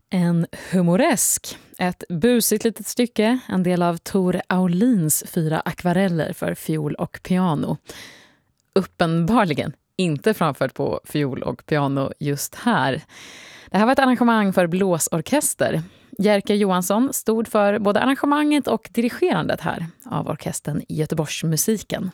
En humoresk, ett busigt litet stycke, en del av Tor Aulins 4 akvareller för fiol och piano. Uppenbarligen inte framfört på fiol och piano just här. Det här var ett arrangemang för blåsorkester. Jerker Johansson stod för både arrangemanget och dirigerandet här av orkestern Göteborgsmusiken.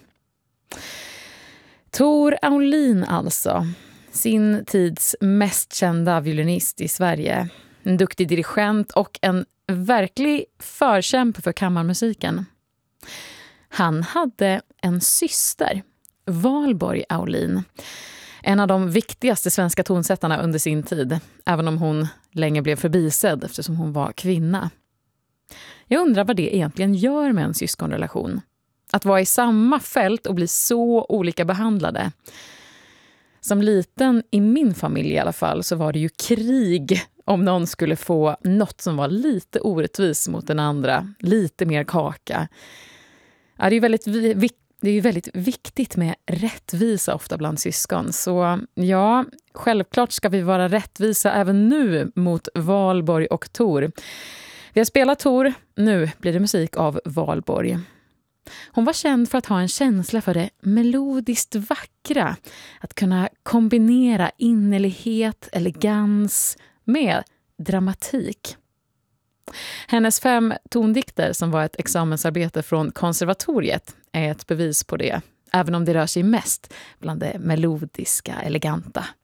Tor Aulin alltså, sin tids mest kända violinist i Sverige. En duktig dirigent och en verklig förkämpe för kammarmusiken. Han hade en syster, Valborg Aulin. En av de viktigaste svenska tonsättarna under sin tid, även om hon länge blev förbisedd eftersom hon var kvinna. Jag undrar vad det egentligen gör med en syskonrelation. Att vara i samma fält och bli så olika behandlade. Som liten i min familj i alla fall så var det ju krig om någon skulle få något som var lite orättvis mot den andra. Lite mer kaka. Ja, det är ju väldigt viktigt med rättvisa ofta bland syskon. Så ja, självklart ska vi vara rättvisa även nu mot Valborg och Tor. Vi har spelat Tor, nu blir det musik av Valborg. Hon var känd för att ha en känsla för det melodiskt vackra. Att kunna kombinera innerlighet, elegans med dramatik. Hennes 5 tondikter som var ett examensarbete från konservatoriet är ett bevis på det. Även om det rör sig mest bland det melodiska, eleganta.